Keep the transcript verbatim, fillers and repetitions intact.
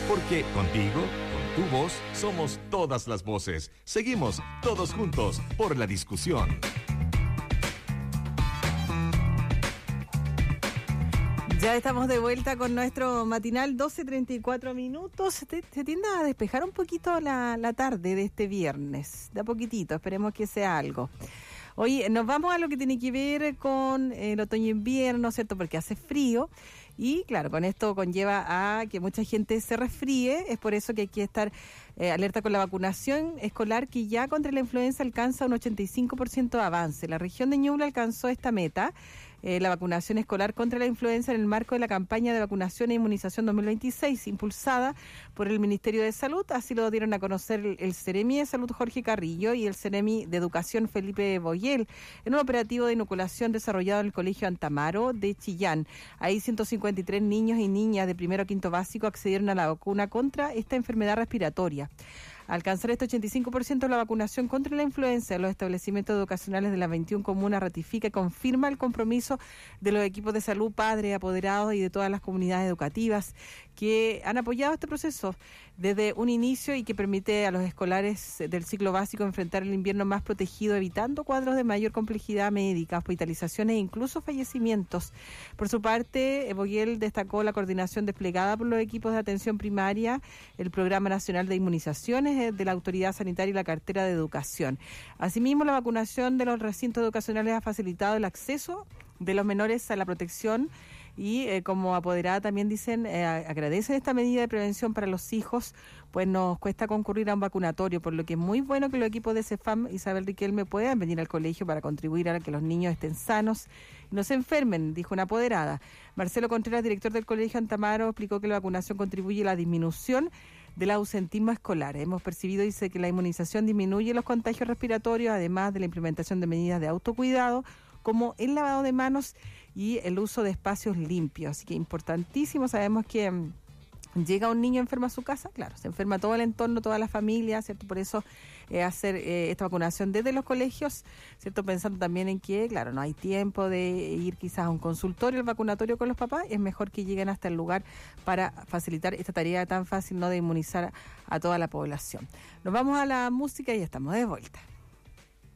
Porque contigo, con tu voz, somos todas las voces. Seguimos todos juntos por la discusión. Ya estamos de vuelta con nuestro matinal, doce treinta y cuatro minutos. Se, se tiende a despejar un poquito la, la tarde de este viernes, de a poquitito, esperemos que sea algo. Hoy nos vamos a lo que tiene que ver con el otoño-invierno, ¿cierto? Porque hace frío y claro, con esto conlleva a que mucha gente se resfríe. Es por eso que hay que estar eh, alerta con la vacunación escolar, que ya contra la influenza alcanza un ochenta y cinco por ciento de avance. La región de Ñuble alcanzó esta meta, eh, la vacunación escolar contra la influenza, en el marco de la campaña de vacunación e inmunización dos mil veintiséis, impulsada por el Ministerio de Salud. Así lo dieron a conocer el, el Ceremi de Salud Jorge Carrillo y el Ceremi de Educación Felipe Boyel en un operativo de inoculación desarrollado en el Colegio Antamaro de Chillán. Ahí ciento cincuenta y tres niños y niñas de primero a quinto básico accedieron a la vacuna contra esta enfermedad respiratoria. Alcanzar este ochenta y cinco por ciento de la vacunación contra la influenza en los establecimientos educacionales de las veintiuna comunas ratifica y confirma el compromiso de los equipos de salud, padres, apoderados y de todas las comunidades educativas que han apoyado este proceso desde un inicio y que permite a los escolares del ciclo básico enfrentar el invierno más protegido, evitando cuadros de mayor complejidad médica, hospitalizaciones e incluso fallecimientos. Por su parte, Boyel destacó la coordinación desplegada por los equipos de atención primaria, el Programa Nacional de Inmunizaciones de la Autoridad Sanitaria y la Cartera de Educación. Asimismo, la vacunación de los recintos educacionales ha facilitado el acceso de los menores a la protección y eh, como apoderada también dicen, eh, agradecen esta medida de prevención para los hijos, pues nos cuesta concurrir a un vacunatorio, por lo que es muy bueno que los equipos de CEFAM, Isabel Riquelme, puedan venir al colegio para contribuir a que los niños estén sanos y no se enfermen, dijo una apoderada. Marcelo Contreras, director del Colegio Antamaro, explicó que la vacunación contribuye a la disminución del ausentismo escolar. Hemos percibido, dice, que la inmunización disminuye los contagios respiratorios, además de la implementación de medidas de autocuidado, como el lavado de manos y el uso de espacios limpios. Así que importantísimo, sabemos que um, llega un niño enfermo a su casa, claro, se enferma todo el entorno, toda la familia, ¿cierto? Por eso eh, hacer eh, esta vacunación desde los colegios, ¿cierto? Pensando también en que, claro, no hay tiempo de ir quizás a un consultorio, el vacunatorio con los papás, es mejor que lleguen hasta el lugar para facilitar esta tarea tan fácil, ¿no?, de inmunizar a toda la población. Nos vamos a la música y ya estamos de vuelta.